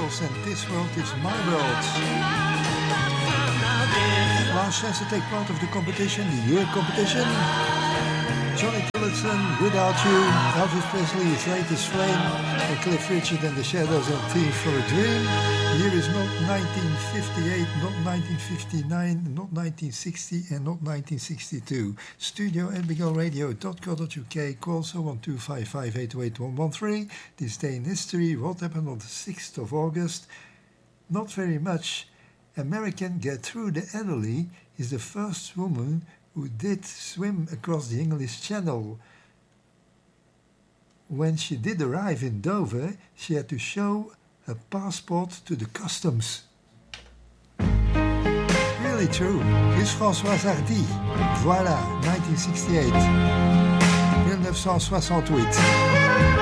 Beatles and This World Is My World. Last chance to take part of the competition, the year competition. Johnny Tillotson, Without You, Elvis Presley, His Latest Flame, and Cliff Richard and the Shadows and Team for a Dream. The year is not 1958, not 1959, not 1960 and not 1962. Studio at BeGoRadio.co.uk, call 01255808113. This day in history, what happened on the 6th of August? Not very much. American Gertrude Adderley is the first woman who did swim across the English Channel. When she did arrive in Dover, she had to show a passport to the customs. Really true. Here's Françoise Hardy. Voilà, 1968. 1968.